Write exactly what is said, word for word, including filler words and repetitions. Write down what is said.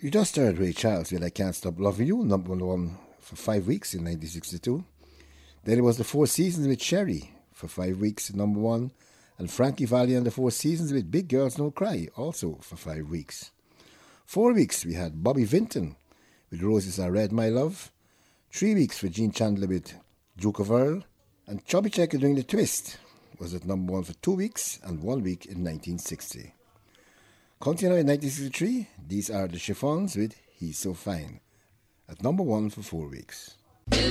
You just heard Ray Charles with I Can't Stop Loving You, number one for five weeks in nineteen sixty-two. Then it was The Four Seasons with Sherry for five weeks, number one. And Frankie Valli and the Four Seasons with Big Girls Don't Cry, also for five weeks. Four weeks we had Bobby Vinton with Roses Are Red, My Love. Three weeks for Gene Chandler with Duke of Earl. And Chubby Checker doing The Twist was at number one for two weeks and one week in nineteen sixty. Continuing in nineteen sixty-three, these are the Chiffons with He's So Fine, at number one for four weeks.